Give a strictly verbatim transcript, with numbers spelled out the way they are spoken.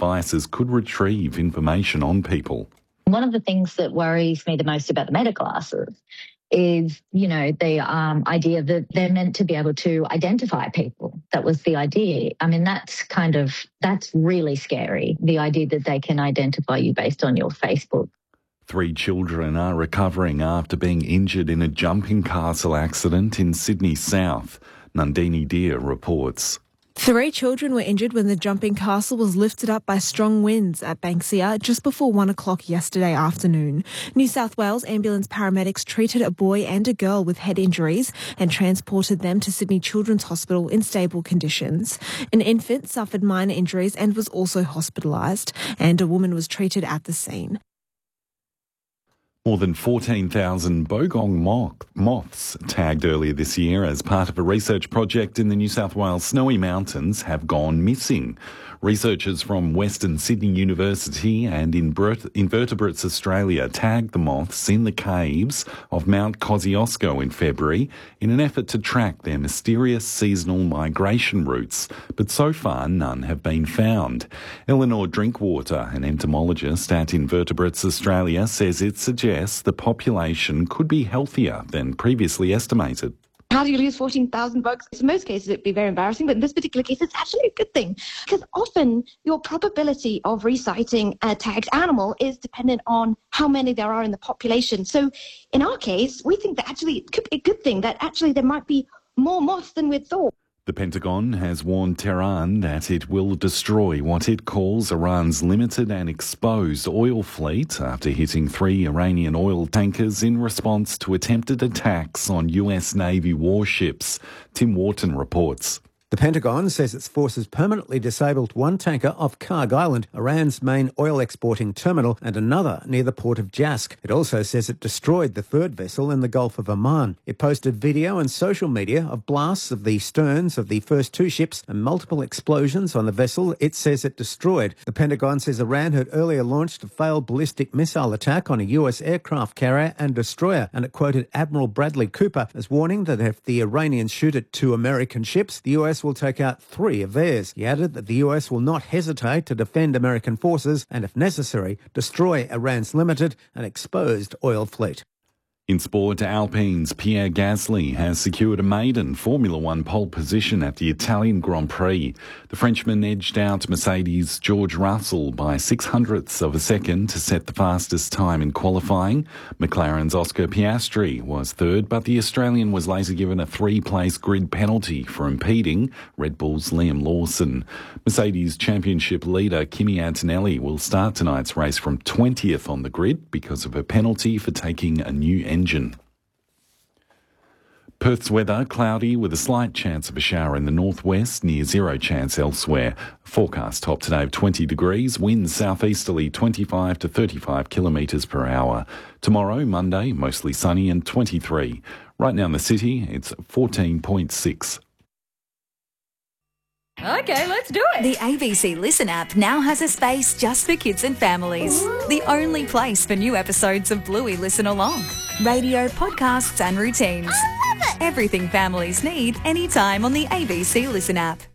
devices could retrieve information on people. One of the things that worries me the most about the Meta glasses is, you know, the um, idea that they're meant to be able to identify people. That was the idea. I mean, that's kind of, that's really scary, the idea that they can identify you based on your Facebook. Three children are recovering after being injured in a jumping castle accident in Sydney South. Nandini Deer reports. Three children were injured when the jumping castle was lifted up by strong winds at Banksia just before one o'clock yesterday afternoon. New South Wales ambulance paramedics treated a boy and a girl with head injuries and transported them to Sydney Children's Hospital in stable conditions. An infant suffered minor injuries and was also hospitalised, and a woman was treated at the scene. More than fourteen thousand bogong moths tagged earlier this year as part of a research project in the New South Wales Snowy Mountains have gone missing. Researchers from Western Sydney University and Invertebrates Australia tagged the moths in the caves of Mount Kosciuszko in February in an effort to track their mysterious seasonal migration routes, but so far none have been found. Eleanor Drinkwater, an entomologist at Invertebrates Australia, says it suggests the population could be healthier than previously estimated. How do you lose fourteen thousand bugs? In most cases, it'd be very embarrassing, but in this particular case, it's actually a good thing because often your probability of resighting a tagged animal is dependent on how many there are in the population. So in our case, we think that actually it could be a good thing that actually there might be more moths than we'd thought. The Pentagon has warned Tehran that it will destroy what it calls Iran's limited and exposed oil fleet after hitting three Iranian oil tankers in response to attempted attacks on U S Navy warships. Tim Wharton reports. The Pentagon says its forces permanently disabled one tanker off Karg Island, Iran's main oil exporting terminal, and another near the port of Jask. It also says it destroyed the third vessel in the Gulf of Oman. It posted video and social media of blasts of the sterns of the first two ships and multiple explosions on the vessel it says it destroyed. The Pentagon says Iran had earlier launched a failed ballistic missile attack on a U S aircraft carrier and destroyer, and it quoted Admiral Bradley Cooper as warning that if the Iranians shoot at two American ships, the U S will take out three of theirs. He added that the U S will not hesitate to defend American forces and, if necessary, destroy Iran's limited and exposed oil fleet. In sport, Alpine's Pierre Gasly has secured a maiden Formula One pole position at the Italian Grand Prix. The Frenchman edged out Mercedes' George Russell by six hundredths of a second to set the fastest time in qualifying. McLaren's Oscar Piastri was third, but the Australian was later given a three-place grid penalty for impeding Red Bull's Liam Lawson. Mercedes championship leader Kimi Antonelli will start tonight's race from twentieth on the grid because of a penalty for taking a new engine. Perth's weather, cloudy with a slight chance of a shower in the northwest, near zero chance elsewhere. Forecast top today of twenty degrees, winds southeasterly twenty-five to thirty-five kilometres per hour. Tomorrow, Monday, mostly sunny and twenty-three. Right now in the city, it's fourteen point six. Okay, let's do it. The A B C Listen app now has a space just for kids and families. Ooh. The only place for new episodes of Bluey Listen Along. Radio, podcasts and routines. I love it. Everything families need anytime on the A B C Listen app.